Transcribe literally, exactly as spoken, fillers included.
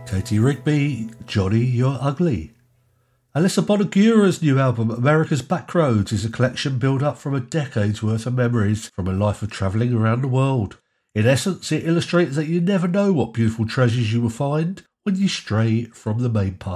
Katie Rigby, Johnny, You're Ugly. Alyssa Bonagura's new album, America's Backroads, is a collection built up from a decade's worth of memories from a life of travelling around the world. In essence, it illustrates that you never know what beautiful treasures you will find when you stray from the main path.